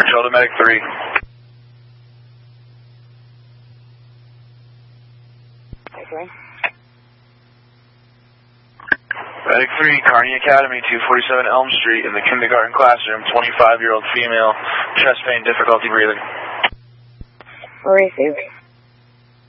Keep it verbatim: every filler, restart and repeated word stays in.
Control to Medic three. Okay. Medic three, Kearney Academy, two forty-seven Elm Street, in the kindergarten classroom, twenty-five-year-old female, chest pain, difficulty breathing. Receive.